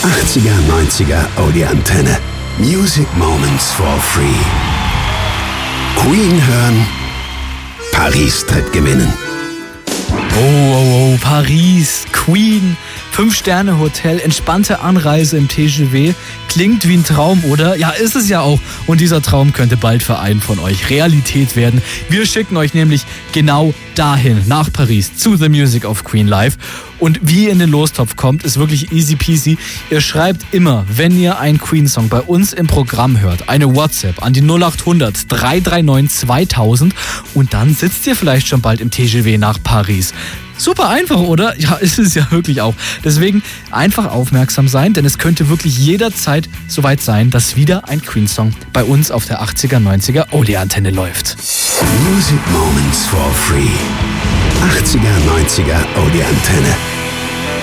80er, 90er, Audi Antenne. Music Moments for Free. Queen hören, Paris tritt gewinnen. Oh, Paris, Queen, 5-Sterne-Hotel, entspannte Anreise im TGV. Klingt wie ein Traum, oder? Ja, ist es ja auch. Und dieser Traum könnte bald für einen von euch Realität werden. Wir schicken euch nämlich genau dahin, nach Paris, zu The Music of Queen Live. Und wie ihr in den Lostopf kommt, ist wirklich easy peasy. Ihr schreibt immer, wenn ihr einen Queen-Song bei uns im Programm hört, eine WhatsApp an die 0800 339 2000 und dann sitzt ihr vielleicht schon bald im TGV nach Paris. Super einfach, oder? Ja, ist es ja wirklich auch. Deswegen einfach aufmerksam sein, denn es könnte wirklich jederzeit soweit sein, dass wieder ein Queen-Song bei uns auf der 80er, 90er Audi-Antenne läuft. Music Moments for Free. 80er, 90er Audi Antenne.